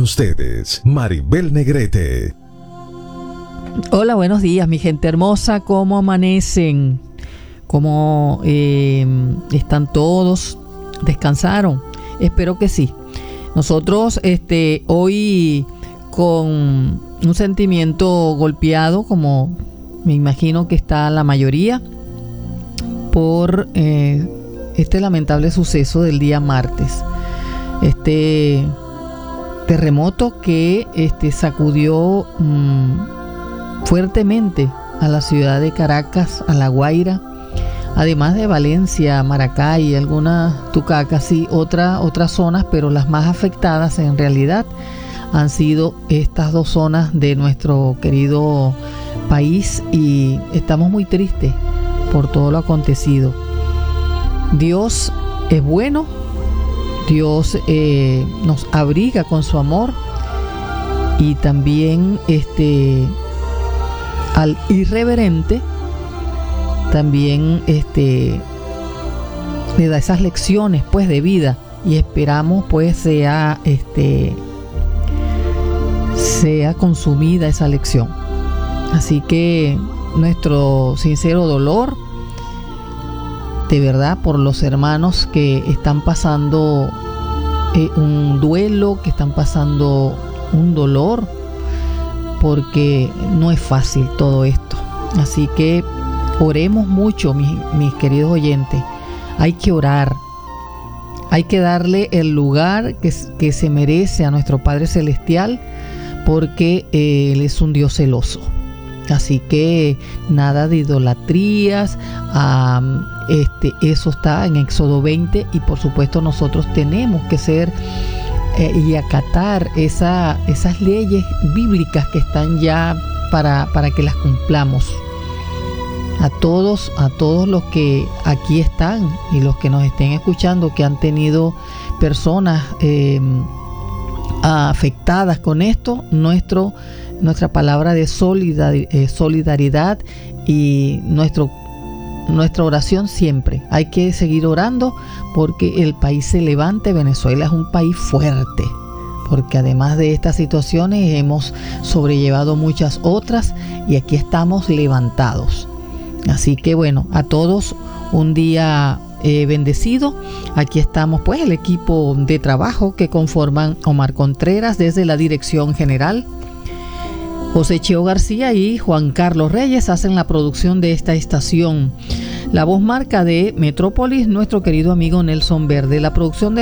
ustedes, Maribel Negrete. Hola, buenos días, mi gente hermosa. ¿Cómo amanecen? ¿Cómo están todos? ¿Descansaron? Espero que sí. Nosotros hoy con un sentimiento golpeado, como me imagino que está la mayoría, por este lamentable suceso del día martes. Este terremoto que sacudió fuertemente a la ciudad de Caracas, a La Guaira, además de Valencia, Maracay, algunas Tucacas y otras zonas, pero las más afectadas en realidad han sido estas dos zonas de nuestro querido país, y estamos muy tristes por todo lo acontecido. Dios es bueno, Dios nos abriga con su amor, y también al irreverente también le da esas lecciones pues de vida, y esperamos pues sea consumida esa lección. Así que nuestro sincero dolor de verdad por los hermanos que están pasando un duelo, que están pasando un dolor, porque no es fácil todo esto. Así que oremos mucho, mis queridos oyentes. Hay que orar, hay que darle el lugar que se merece a nuestro Padre Celestial, porque Él es un Dios celoso. Así que nada de idolatrías, eso está en Éxodo 20, y por supuesto nosotros tenemos que ser y acatar esas leyes bíblicas que están ya para que las cumplamos. A todos los que aquí están y los que nos estén escuchando, que han tenido personas afectadas con esto, nuestra palabra de solidaridad y nuestra oración siempre. Hay que seguir orando porque el país se levante. Venezuela es un país fuerte, porque además de estas situaciones hemos sobrellevado muchas otras, y aquí estamos levantados. Así que bueno, a todos un día bendecido. Aquí estamos pues el equipo de trabajo que conforman Omar Contreras desde la dirección general, José Cheo García y Juan Carlos Reyes hacen la producción de esta estación. La voz marca de Metrópolis, nuestro querido amigo Nelson Verde. La producción de